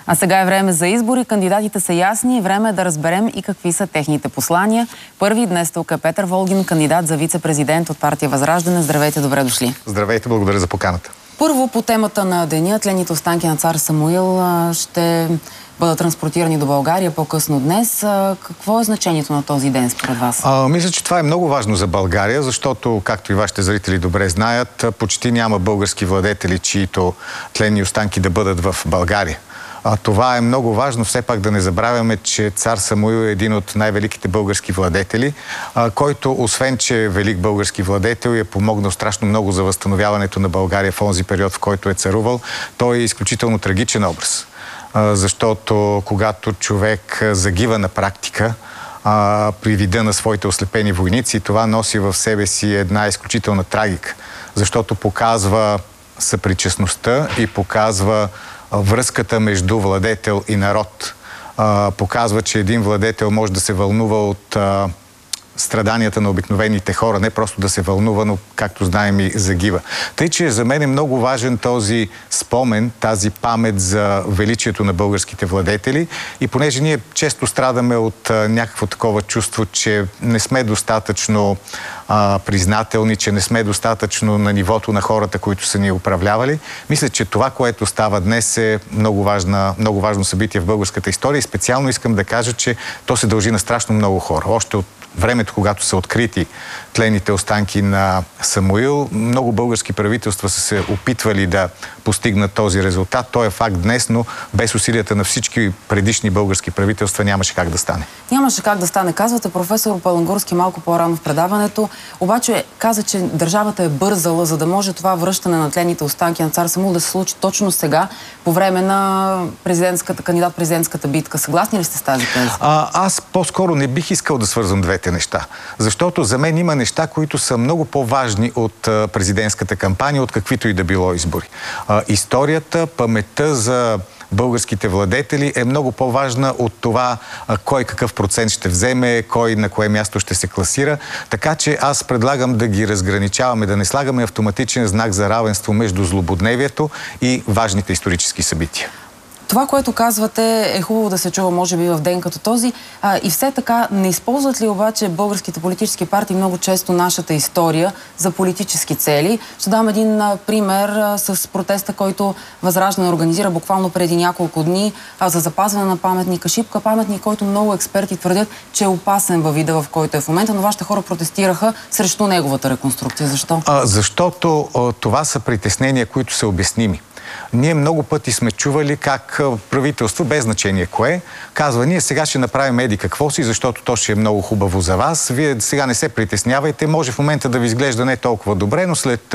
А сега е време за избори. Кандидатите са ясни и време е да разберем и какви са техните послания. Първи днес тук е Петър Волгин, кандидат за вице-президент от партия Възраждане. Здравейте, добре дошли. Здравейте, благодаря за поканата. Първо по темата на деня. Тлените останки на цар Самуил ще бъдат транспортирани до България по-късно днес. Какво е значението на този ден според вас? Мисля, че това е много важно за България, защото, както и вашите зрители добре знаят, почти няма български владетели, чието тленни останки да бъдат в България. Това е много важно. Все пак да не забравяме, че цар Самуил е един от най-великите български владетели, който, освен че е велик български владетел и е помогнал страшно много за възстановяването на България в онзи период, в който е царувал, той е изключително трагичен образ. Защото когато човек загива на практика при вида на своите ослепени войници, това носи в себе си една изключителна трагика, защото показва съпричастността и показва връзката между владетел и народ. Показва, че един владетел може да се вълнува от страданията на обикновените хора, не просто да се вълнува, но, както знаем, и загива. Тъй, че за мен е много важен този спомен, тази памет за величието на българските владетели. И понеже ние често страдаме от някакво такова чувство, че не сме достатъчно признателни, че не сме достатъчно на нивото на хората, които са ни управлявали, мисля, че това, което става днес, е много важно събитие в българската история. И специално искам да кажа, че то се дължи на страшно много хора. Още от времето, когато са открити тленните останки на Самуил, много български правителства са се опитвали да постигнат този резултат. Той е факт днес, но без усилията на всички предишни български правителства нямаше как да стане. Нямаше как да стане. Казвате професор Палангурски малко по-рано в предаването. Обаче каза, че държавата е бързала, за да може това връщане на тленните останки на цар Самуил да се случи точно сега, по време на кандидат-президентската битка. Съгласни ли сте с тази теза? Аз по-скоро не бих искал да свързвам двете неща. Защото за мен има неща, които са много по-важни от президентската кампания, от каквито и да било избори. Историята, паметта за българските владетели е много по-важна от това кой какъв процент ще вземе, кой на кое място ще се класира. Така че аз предлагам да ги разграничаваме, да не слагаме автоматичен знак за равенство между злободневието и важните исторически събития. Това, което казвате, е хубаво да се чува, може би, в ден като този. И все така, не използват ли обаче българските политически партии много често нашата история за политически цели? Ще дам един пример с протеста, който Възраждане организира буквално преди няколко дни за запазване на паметника Шипка. Паметник, който много експерти твърдят, че е опасен във вида, в който е в момента, но вашите хора протестираха срещу неговата реконструкция. Защо? Защото това са притеснения, които са обясними. Ние много пъти сме чували как правителство, без значение кое, казва: ние сега ще направим еди какво си, защото то ще е много хубаво за вас. Вие сега не се притеснявайте, може в момента да ви изглежда не толкова добре, но след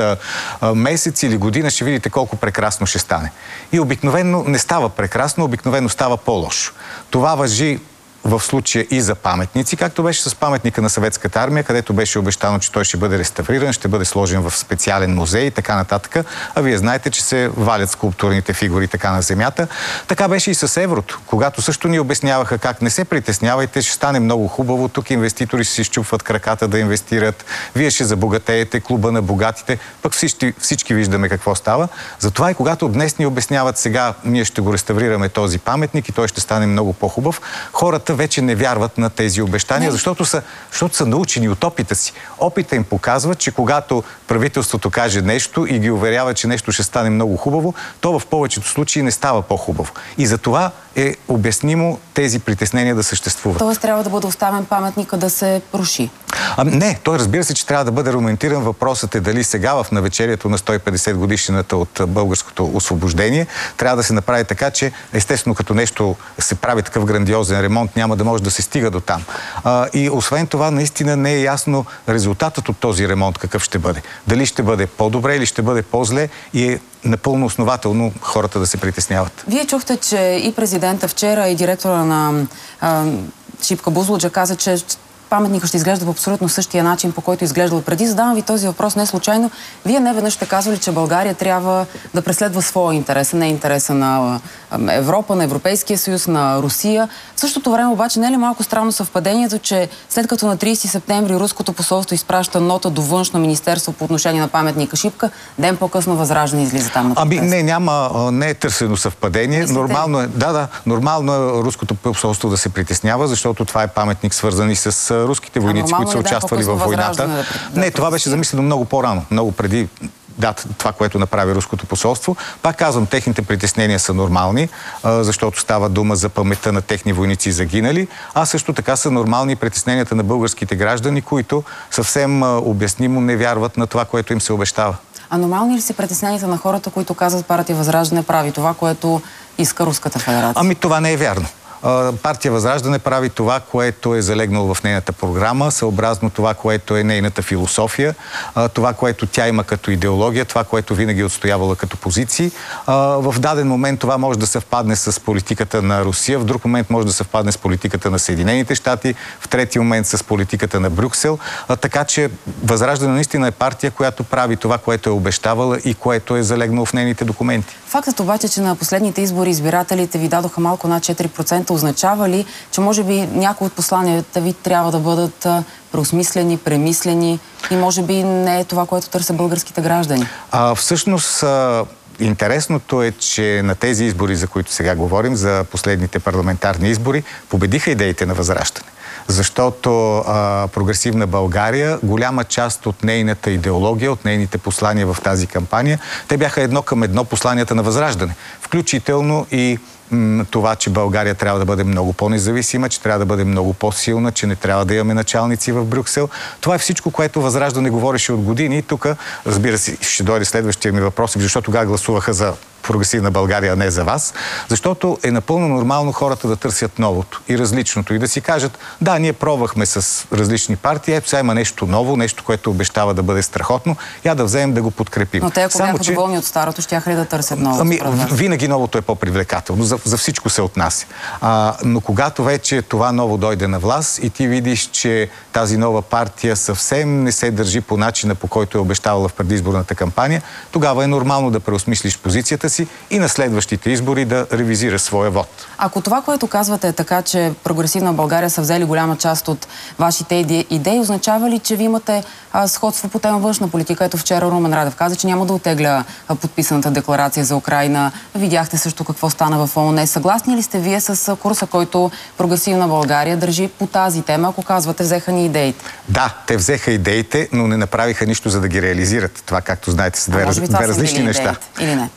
месец или година ще видите колко прекрасно ще стане. И обикновено не става прекрасно, обикновено става по-лошо. Това важи в случая и за паметници, както беше с паметника на Съветската армия, където беше обещано, че той ще бъде реставриран, ще бъде сложен в специален музей и така нататък. А вие знаете, че се валят скулптурните фигури така на земята. Така беше и с еврото, когато също ни обясняваха как: не се притеснявайте, ще стане много хубаво, тук инвеститори ще си изчупват краката да инвестират, вие ще забогатеете, клуба на богатите, пък всички виждаме какво става. Затова и когато днес ни обясняват: сега ние ще го реставрираме този паметник и той ще стане много по-хубав, хората вече не вярват на тези обещания, защото са научени от опита си. Опита им показва, че когато правителството каже нещо и ги уверява, че нещо ще стане много хубаво, то в повечето случаи не става по-хубаво. И за това е обяснимо тези притеснения да съществуват. Тоест трябва да бъде оставен паметника да се руши? Не, той разбира се, че трябва да бъде ремонтиран. Въпросът е дали сега, в навечерието на 150 годишнината от българското освобождение, трябва да се направи така, че естествено като нещо се прави такъв грандиозен ремонт, няма да може да се стига до там. И освен това, наистина не е ясно резултатът от този ремонт какъв ще бъде. Дали ще бъде по-добре или ще бъде по-зле, и е напълно основателно хората да се притесняват. Вие чухте, че и президента вчера, и директора на Шипка Бузлуджа каза, че паметникът ще изглежда по абсолютно същия начин, по който изглеждал преди. Задавам ви този въпрос не случайно. Вие не веднъж сте казвали, че България трябва да преследва своя интерес, а не интереса на Европа, на Европейския съюз, на Русия. В същото време обаче не е ли малко странно съвпадението, че след като на 30 септември руското посолство изпраща нота до Външно министерство по отношение на паметника Шипка, ден по-късно Възраждане излиза там на протест? Не е търсено съвпадение. Нормално е руското посолство да се притеснява, защото това е паметник свързан и с руските войници, които са участвали във войната. Това беше замислено много по-рано, много преди това, което направи руското посолство. Пак казвам, техните притеснения са нормални, защото става дума за паметта на техни войници загинали, а също така са нормални притесненията на българските граждани, които съвсем обяснимо не вярват на това, което им се обещава. А нормални ли са притесненията на хората, които казват партия Възраждане прави това, което иска Руската федерация? Това не е вярно. Партия Възраждане прави това, което е залегнало в нейната програма, съобразно това, което е нейната философия, това, което тя има като идеология, това, което винаги е отстоявала като позиции. В даден момент това може да съвпадне с политиката на Русия, в друг момент може да съвпадне с политиката на Съединените щати, в трети момент с политиката на Брюксел. Така че Възраждане наистина е партия, която прави това, което е обещавала и което е залегнало в нейните документи. Фактът обаче, че на последните избори избирателите ви дадоха малко над 4%, означава ли, че може би някои от посланията ви трябва да бъдат преосмислени, премислени и може би не е това, което търсят българските граждани? Всъщност, интересното е, че на тези избори, за които сега говорим, за последните парламентарни избори, победиха идеите на Възраждане. Защото Прогресивна България, голяма част от нейната идеология, от нейните послания в тази кампания, те бяха едно към едно посланията на Възраждане. Включително и това, че България трябва да бъде много по-независима, че трябва да бъде много по-силна, че не трябва да имаме началници в Брюксел. Това е всичко, което Възраждане говореше от години. И тук, разбира се, ще дойде следващия ми въпрос, защото тогава гласуваха за Прогресивна България, а не за вас, защото е напълно нормално хората да търсят новото и различното и да си кажат, да, ние пробвахме с различни партии, сега има нещо ново, нещо, което обещава да бъде страхотно, я да вземем да го подкрепим. Но те, ако бяха доволни от старото, щяха ли да търсят новото? Винаги новото е по-привлекателно, за всичко се отнася. Но когато вече това ново дойде на власт и ти видиш, че тази нова партия съвсем не се държи по начина, по който е обещавала в предизборната кампания, тогава е нормално да преосмислиш позицията си и на следващите избори да ревизира своя вод. Ако това, което казвате е така, че Прогресивна България са взели голяма част от вашите идеи, означава ли, че ви имате сходство по тема външна политика? Ето вчера Румен Радев каза, че няма да оттегля подписаната декларация за Украйна. Видяхте също какво стана в ООН. Съгласни ли сте вие с курса, който Прогресивна България държи по тази тема, ако казвате, взеха ни идеите? Да, те взеха идеите, но не направиха нищо, за да ги реализират. Това, както знаете, са две различни неща. Или не?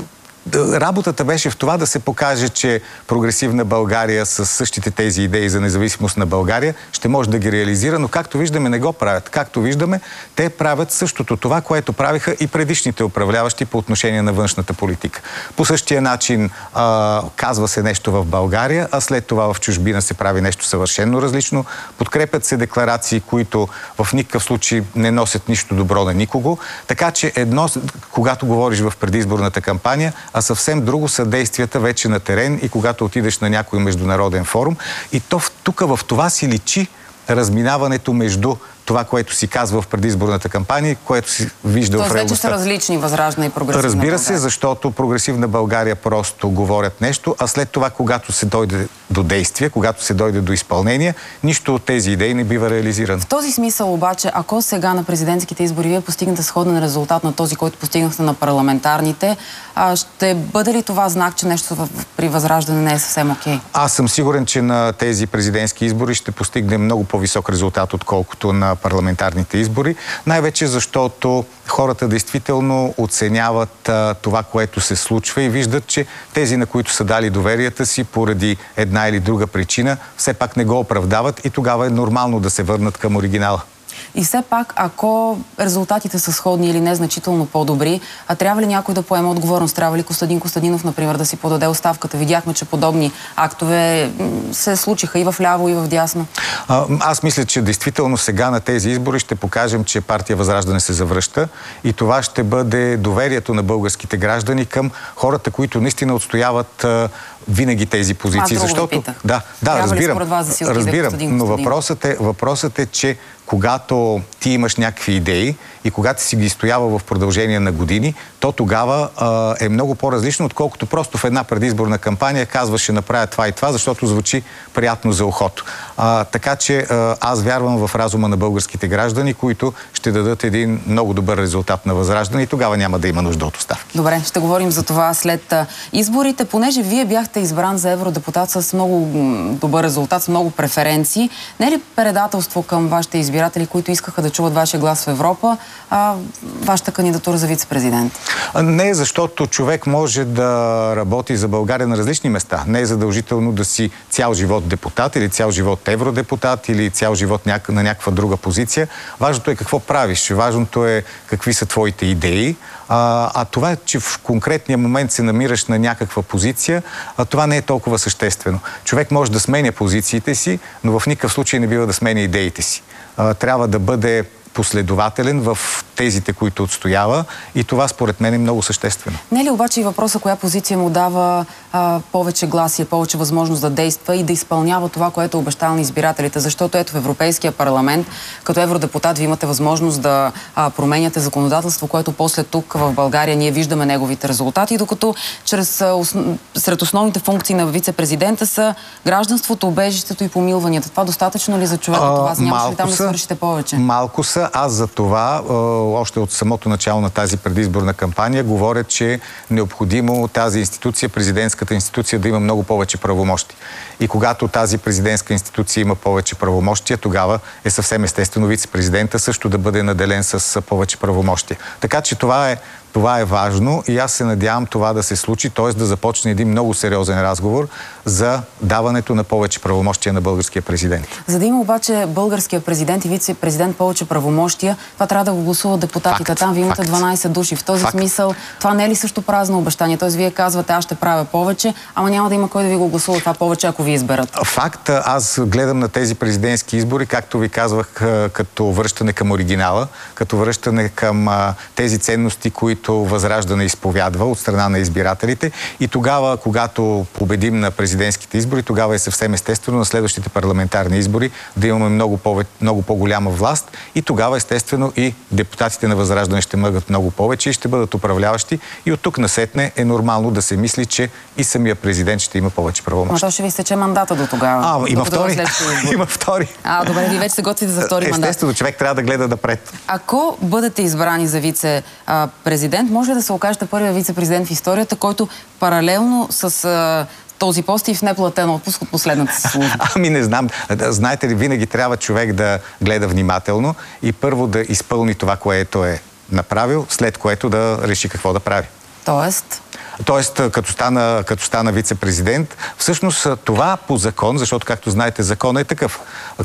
Работата беше в това да се покаже, че Прогресивна България с същите тези идеи за независимост на България ще може да ги реализира, но както виждаме не го правят. Както виждаме, те правят същото това, което правиха и предишните управляващи по отношение на външната политика. По същия начин казва се нещо в България, а след това в чужбина се прави нещо съвършено различно. Подкрепят се декларации, които в никакъв случай не носят нищо добро на никого. Така че едно, когато говориш в предизборната кампания, а съвсем друго са действията вече на терен и когато отидеш на някой международен форум. И тук в това си личи разминаването между това, което си казва в предизборната кампания, което си вижда в реалността. Тоест вече са различни Възраждане и Прогресивна България. Разбира се, защото Прогресивна България просто говорят нещо, а след това, когато се дойде до действие, когато се дойде до изпълнение, нищо от тези идеи не бива реализирано. В този смисъл обаче, ако сега на президентските избори вие постигнете сходен резултат на този, който постигнахте на парламентарните, ще бъде ли това знак, че нещо при Възраждане не е съвсем окей? Аз съм сигурен, че на тези президентски избори ще постигне много по-висок резултат, отколкото на парламентарните избори. Най-вече защото хората действително оценяват това, което се случва и виждат, че тези, на които са дали доверията си поради една или друга причина, все пак не го оправдават и тогава е нормално да се върнат към оригинала. И все пак, ако резултатите са сходни или незначително по-добри, трябва ли някой да поема отговорност? Трябва ли Костадин Костадинов, например, да си подаде оставката? Видяхме, че подобни актове се случиха и в ляво, и в дясно. Аз мисля, че действително сега на тези избори ще покажем, че партия Възраждане се завръща и това ще бъде доверието на българските граждани към хората, които наистина отстояват винаги тези позиции, защото... Да, разбирам, но въпросът е, че когато ти имаш някакви идеи и когато си ги стоява в продължение на години, то тогава е много по-различно, отколкото просто в една предизборна кампания казваш, ще направя това и това, защото звучи приятно за ухото. Така че аз вярвам в разума на българските граждани, които ще дадат един много добър резултат на Възраждане и тогава няма да има нужда от оставки. Добре, ще говорим за това след изборите. Понеже вие бяхте избран за евродепутат с много добър резултат, с много преференции, не е ли предателство към вашите избиратели, които искаха да чуват вашия глас в Европа, вашата кандидатура за вице-президент? Не, защото човек може да работи за България на различни места. Не е задължително да си цял живот депутат или цял живот евродепутат или цял живот на някаква друга позиция. Важното е какво правиш. Важното е какви са твоите идеи. А това, че в конкретния момент се намираш на някаква позиция, това не е толкова съществено. Човек може да сменя позициите си, но в никакъв случай не бива да сменя идеите си. Трябва да бъде последователен в тезите, които отстоява и това според мен е много съществено. Не е ли обаче и въпроса, коя позиция му дава повече гласие, повече възможност да действа и да изпълнява това, което е обещал на избирателите? Защото ето в Европейския парламент, като евродепутат, ви имате възможност да променяте законодателство, което после тук в България ние виждаме неговите резултати, докато сред основните функции на вице-президента са гражданството, убежището и помилванията. Това достатъчно ли за човек от вас? Нямаше ли там да свършите повече? Малко са. Аз за това, още от самото начало на тази предизборна кампания, говоря, че е необходимо тази институция, президентската институция, да има много повече правомощи. И когато тази президентска институция има повече правомощия, тогава е съвсем естествено вице-президента също да бъде наделен с повече правомощия. Така че това е важно и аз се надявам това да се случи, т.е. да започне един много сериозен разговор за даването на повече правомощия на българския президент. За да има обаче българския президент и вице-президент повече правомощия, това трябва да го гласуват депутатите. Там ви имате 12 души. В този смисъл, това не е ли също празно обещание? Т.е. вие казвате, аз ще правя повече, ама няма да има кой да ви го гласува това повече, ако ви изберат. Факт, аз гледам на тези президентски избори, както ви казвах, като връщане към оригинала, като връщане към тези ценности, които Възраждане изповядва от страна на избирателите. И тогава, когато победим на президентските избори, тогава е съвсем естествено на следващите парламентарни избори да имаме много по-голяма власт и тогава естествено и депутатите на Възраждане ще могат много повече и ще бъдат управляващи. И от тук насетне е нормално да се мисли, че и самия президент ще има повече правомощия. Но то ще ви стече мандата до тогава. Има втори. Има втори. Добре, ви вече се готвите за втори мандат. Естествено, човек трябва да гледа напред. Ако бъдете избрани за вице-президент, може ли да се окажете първия вице-президент в историята, който паралелно с този пост и в неплатен отпуск от последната си служба? Не знам. Знаете ли, винаги трябва човек да гледа внимателно и първо да изпълни това, което е направил, след което да реши какво да прави. Тоест, като стана вице-президент, всъщност това по закон, защото, както знаете, законът е такъв.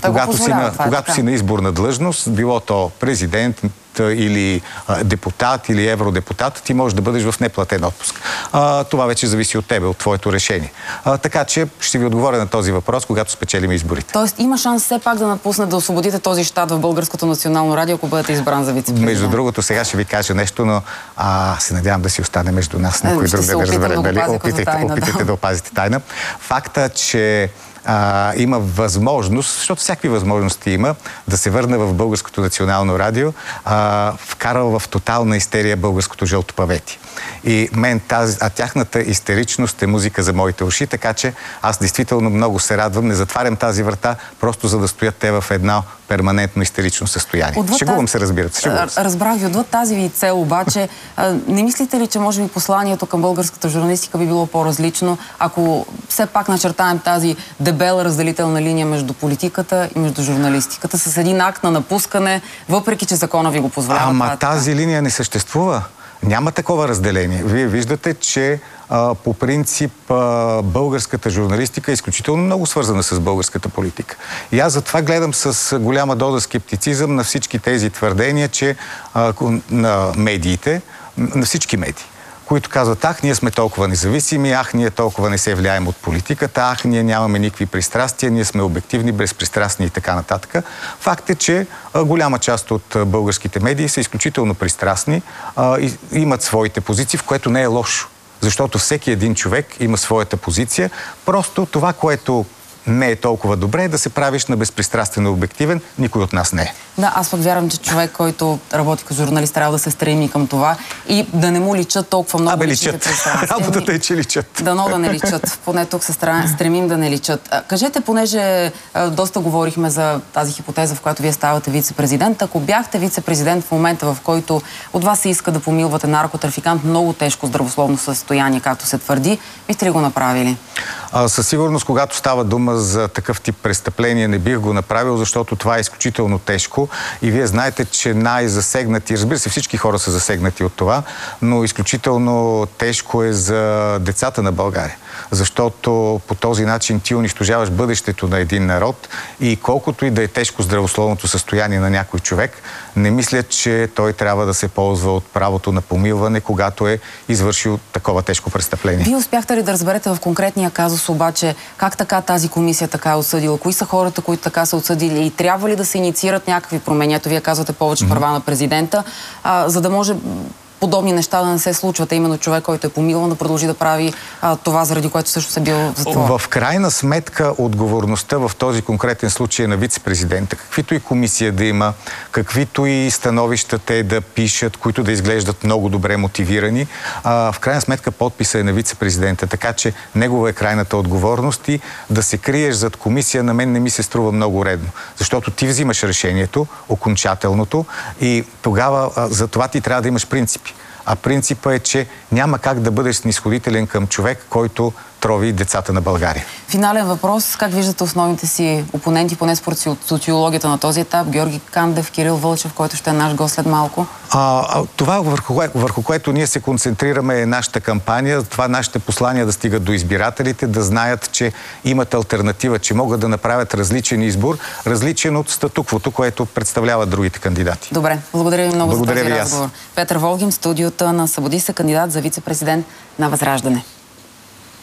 Когато си на изборна длъжност, било то президент или депутат или евродепутат, ти можеш да бъдеш в неплатен отпуск. Това вече зависи от тебе, от твоето решение. Така че ще ви отговоря на този въпрос, когато спечелим изборите. Тоест има шанс все пак да напуснете, да освободите този щат в Българското национално радио, ако бъдете избран за вице-президент? Между другото, сега ще ви кажа нещо, но се надявам да си остане между нас. Никой друг да не разбере. Опитайте да опазите тайна. Факта, че има възможност, защото всякакви възможности има, да се върне в Българското национално радио, вкарал в тотална истерия българското жълтопавети. И мен тяхната истеричност е музика за моите уши, така че аз действително много се радвам, не затварям тази врата, просто за да стоят те в едно перманентно истерично състояние. Шегувам се, разбира се. Разбрах ви, отвъд тази ви цел обаче, не мислите ли, че може би посланието към българската журналистика би било по-различно, ако все пак начертаем тази дебела разделителна линия между политиката и между журналистиката с един акт на напускане, въпреки че закона ви го позволява? Тази линия не съществува. Няма такова разделение. Вие виждате, че по принцип българската журналистика е изключително много свързана с българската политика. И аз затова гледам с голяма доза скептицизъм на всички тези твърдения, че на медиите, на всички медии, които казват, ние сме толкова независими, ние толкова не се влияем от политиката, ние нямаме никакви пристрастия, ние сме обективни, безпристрастни и така нататък. Факт е, че голяма част от българските медии са изключително пристрастни и имат своите позиции, в което не е лошо. Защото всеки един човек има своята позиция. Просто това, което не е толкова добре, да се правиш на безпристрастен и обективен. Никой от нас не е. Да, аз пък вярвам, че човек, който работи като журналист, трябва да се стреми към това и да не му личат толкова много личните пространства. Работата е, че личат. Дано да не личат. Поне тук се стремим да не личат. Кажете, понеже доста говорихме за тази хипотеза, в която вие ставате вице-президент. Ако бяхте вице-президент в момента, в който от вас се иска да помилвате наркотрафикант, много тежко здравословно състояние, както се твърди, бихте ли го направили? Със сигурност, когато става дума за такъв тип престъпление, не бих го направил, защото това е изключително тежко. И вие знаете, че най-засегнати, разбира се, всички хора са засегнати от това, но изключително тежко е за децата на България. Защото по този начин ти унищожаваш бъдещето на един народ и колкото и да е тежко здравословното състояние на някой човек, не мисля, че той трябва да се ползва от правото на помилване, когато е извършил такова тежко престъпление. Вие успяхте ли да разберете в конкретния казус обаче как така тази комисия така е осъдила? Кои са хората, които така са осъдили и трябва ли да се инициират някакви промени? Ето вие казвате повече права на президента, за да може подобни неща да не се случват, а именно човек, който е помилван, да продължи да прави това, заради което също се бил в затвора. В крайна сметка отговорността в този конкретен случай е на вице-президента. Каквито и комисия да има, каквито и становища те да пишат, които да изглеждат много добре мотивирани, в крайна сметка подписа е на вице-президента. Така че негова е крайната отговорност и да се криеш зад комисия на мен не ми се струва много редно. Защото ти взимаш решението, окончателното, и тогава за това ти трябва да имаш принципи. А принципът е, че няма как да бъдеш снисходителен към човек, който трови децата на България. Финален въпрос. Как виждате основните си опоненти, поне според социологията на този етап? Георги Кандев, Кирил Вълчев, който ще е наш гост след малко. Това, върху което ние се концентрираме, е нашата кампания. Това нашите послания да стигат до избирателите, да знаят, че имат алтернатива, че могат да направят различен избор, различен от статуквото, което представляват другите кандидати. Добре. Благодаря ви много за този разговор. Петър Волгин, студиото на Събуди се, кандидат за вице-президент на Възраждане.